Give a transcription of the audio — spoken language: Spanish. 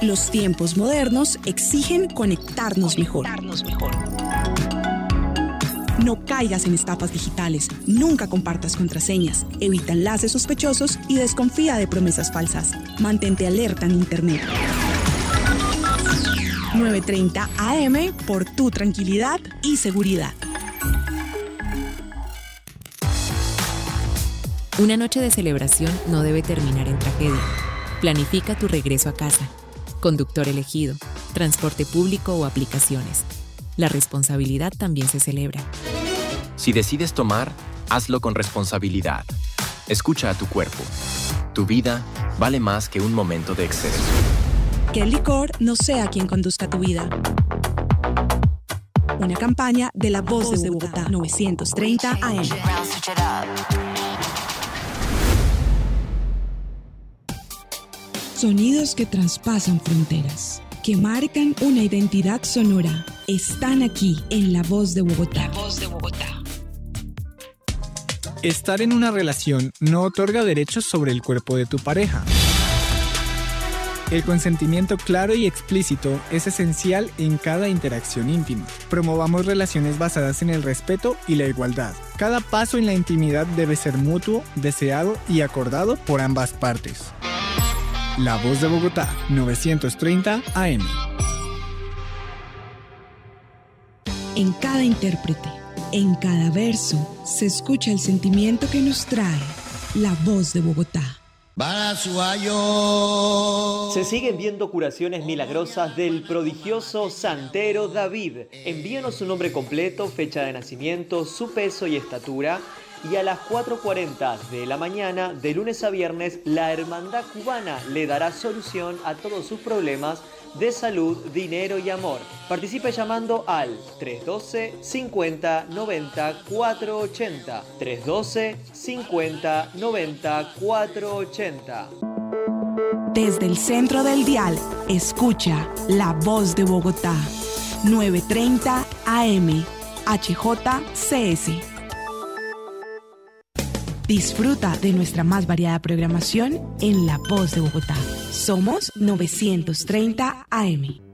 Los tiempos modernos exigen conectarnos mejor. No caigas en estafas digitales, nunca compartas contraseñas, evita enlaces sospechosos y desconfía de promesas falsas. Mantente alerta en Internet. 9:30 AM por tu tranquilidad y seguridad. Una noche de celebración no debe terminar en tragedia. Planifica tu regreso a casa. Conductor elegido, transporte público o aplicaciones. La responsabilidad también se celebra. Si decides tomar, hazlo con responsabilidad. Escucha a tu cuerpo. Tu vida vale más que un momento de exceso. Que el licor no sea quien conduzca tu vida. Una campaña de La Voz de Bogotá, 930 AM. Sonidos que traspasan fronteras, que marcan una identidad sonora, están aquí en La Voz de Bogotá. La Voz de Bogotá. Estar en una relación no otorga derechos sobre el cuerpo de tu pareja. El consentimiento claro y explícito es esencial en cada interacción íntima. Promovamos relaciones basadas en el respeto y la igualdad. Cada paso en la intimidad debe ser mutuo, deseado y acordado por ambas partes. La Voz de Bogotá, 930 AM. En cada intérprete, en cada verso, se escucha el sentimiento que nos trae La Voz de Bogotá. Se siguen viendo curaciones milagrosas del prodigioso santero David. Envíanos su nombre completo, fecha de nacimiento, su peso y estatura. Y a las 4:40 de la mañana, de lunes a viernes, la Hermandad Cubana le dará solución a todos sus problemas de salud, dinero y amor. Participe llamando al 312 50 90 480. 312 50 90 480. Desde el centro del dial, escucha La Voz de Bogotá, 930 AM, HJCS. Disfruta de nuestra más variada programación en La Voz de Bogotá. Somos 930 AM.